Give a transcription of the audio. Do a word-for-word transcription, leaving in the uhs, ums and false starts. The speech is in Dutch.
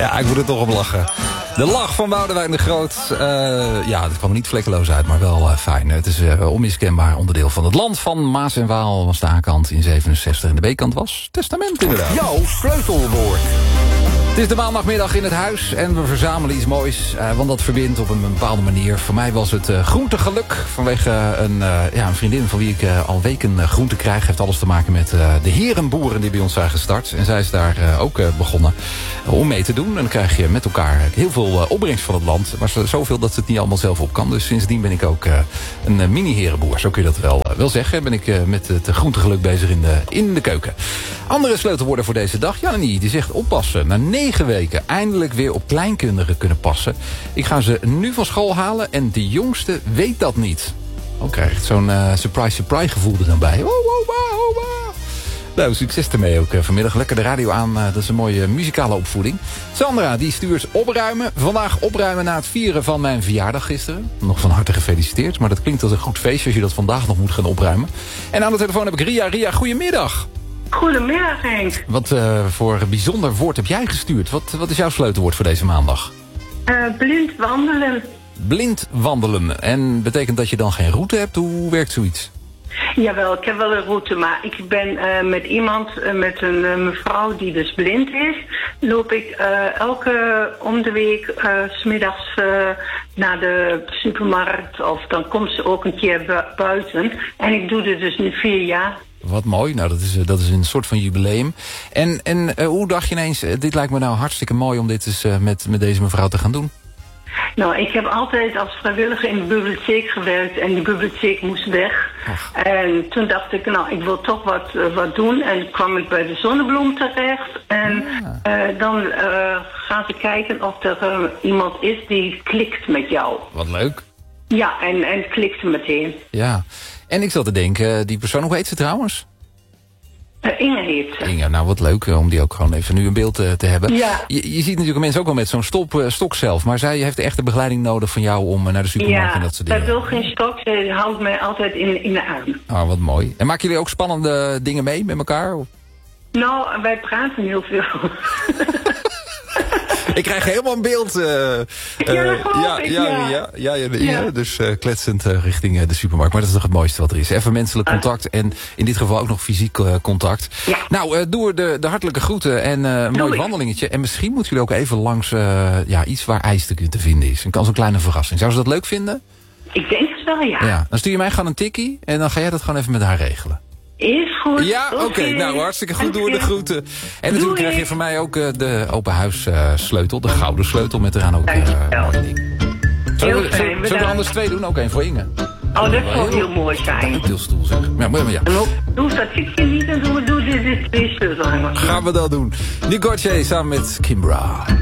Ja, ik moet er toch op lachen. De lach van Boudewijn de Groot. Uh, ja, dat kwam er niet vlekkeloos uit, maar wel uh, fijn. Het is een uh, onmiskenbaar onderdeel van het land van Maas en Waal. Was de A-kant in zevenenzestig en de B-kant was Testament inderdaad. Jouw sleutelwoord. Het is de maandagmiddag in het huis en we verzamelen iets moois. Uh, want dat verbindt op een bepaalde manier. Voor mij was het uh, groentegeluk. Vanwege een, uh, ja, een vriendin van wie ik uh, al weken uh, groente krijg. Heeft alles te maken met uh, de herenboeren die bij ons zijn gestart. En zij is daar uh, ook uh, begonnen uh, om mee te doen. En dan krijg je met elkaar heel veel uh, opbrengst van het land. Maar zoveel dat ze het niet allemaal zelf op kan. Dus sindsdien ben ik ook uh, een uh, mini-herenboer. Zo kun je dat wel, uh, wel zeggen. Ben ik uh, met het uh, groentegeluk bezig in de, in de keuken. Andere sleutelwoorden voor deze dag. Jannie, die zegt oppassen. Na negen weken eindelijk weer op kleinkinderen kunnen passen. Ik ga ze nu van school halen en de jongste weet dat niet. Ook krijgt zo'n uh, surprise surprise gevoel er dan bij. Oh, oh, oh, oh, oh. Nou, succes ermee ook uh, vanmiddag. Lekker de radio aan. Uh, dat is een mooie muzikale opvoeding. Sandra, die stuurt opruimen. Vandaag opruimen na het vieren van mijn verjaardag gisteren. Nog van harte gefeliciteerd. Maar dat klinkt als een goed feestje als je dat vandaag nog moet gaan opruimen. En aan de telefoon heb ik Ria. Ria, goedemiddag. Goedemiddag, Henk. Wat uh, voor een bijzonder woord heb jij gestuurd? Wat, wat is jouw sleutelwoord voor deze maandag? Uh, blind wandelen. Blind wandelen. En betekent dat je dan geen route hebt? Hoe werkt zoiets? Jawel, ik heb wel een route, maar ik ben uh, met iemand, uh, met een uh, mevrouw die dus blind is, loop ik uh, elke om de week, uh, 's middags uh, naar de supermarkt, of dan komt ze ook een keer bu- buiten. En ik doe dit dus nu vier jaar. Wat mooi, nou dat is, dat is een soort van jubileum. En, en uh, hoe dacht je ineens, uh, dit lijkt me nou hartstikke mooi om dit eens uh, met, met deze mevrouw te gaan doen? Nou, ik heb altijd als vrijwilliger in de bibliotheek gewerkt en de bibliotheek moest weg. Ach. En toen dacht ik, nou, ik wil toch wat, uh, wat doen. En kwam ik bij de Zonnebloem terecht. En ja. uh, dan uh, gaan ze kijken of er uh, iemand is die klikt met jou. Wat leuk. Ja, en, en klikte meteen. Ja, en ik zat te denken, die persoon, hoe heet ze trouwens? Uh, Inge heet ze. Inge, nou wat leuk om die ook gewoon even nu een beeld uh, te hebben. Ja. Je, je ziet natuurlijk mensen ook wel met zo'n stop, uh, stok zelf. Maar zij heeft echt de begeleiding nodig van jou om uh, naar de supermarkt ja, en dat soort dingen. Ja, zij wil geen stok. Ze houdt mij altijd in, in de arm. Ah, wat mooi. En maken jullie ook spannende dingen mee met elkaar? Of? Nou, wij praten heel veel. Ik krijg helemaal een beeld. Uh, uh, ja, dat ja, ik, ja, ja. ja, ja, ja, ja, ja. Dus uh, kletsend uh, richting uh, de supermarkt. Maar dat is toch het mooiste wat er is. Even menselijk contact en in dit geval ook nog fysiek uh, contact. Ja. Nou, uh, doe de, de hartelijke groeten en uh, een mooi wandelingetje. En misschien moeten jullie ook even langs uh, ja, iets waar ijs te, te vinden is. Een kans een kleine verrassing. Zou ze dat leuk vinden? Ik denk het wel, ja. Ja. Dan stuur je mij gewoon een tikkie en dan ga jij dat gewoon even met haar regelen. Is goed. Ja, oké. Okay. Nou, hartstikke goed. Doe de groeten. En natuurlijk Doei. Krijg je van mij ook uh, de open huis uh, sleutel. De gouden sleutel met eraan ook uh, mooie ding. Zullen we, zullen, zullen we anders twee doen? Ook één voor Inge. Oh, dat zou heel, heel mooi zijn. Een deelstoel zeg. Ja, maar ja. Doe dat tikje niet en doe, doe dit twee sleutels. Gaan we dat doen. Nick Gauthier samen met Kimbra.